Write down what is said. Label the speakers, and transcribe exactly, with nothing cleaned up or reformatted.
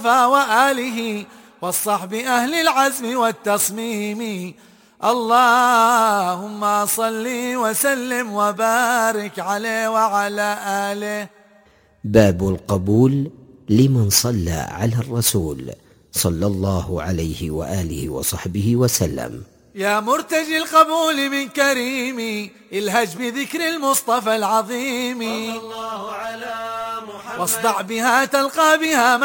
Speaker 1: وآله والصحب أهل العزم والتصميم. اللهم صل وسلم وبارك عليه وعلى آله.
Speaker 2: باب القبول لمن صلى على الرسول صلى الله عليه وآله وصحبه وسلم.
Speaker 1: يا مرتجي القبول من كريم الهج بذكر المصطفى العظيم،
Speaker 3: صلى الله على محمد،
Speaker 1: واصدع بها تلقى بها